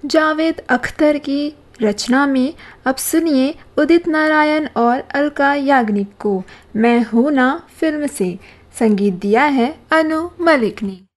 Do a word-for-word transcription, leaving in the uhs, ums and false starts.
जावेद अख्तर की रचना में अब सुनिए उदित नारायण और अलका याग्निक को मैं हूं ना फिल्म से। संगीत दिया है अनु मलिक ने।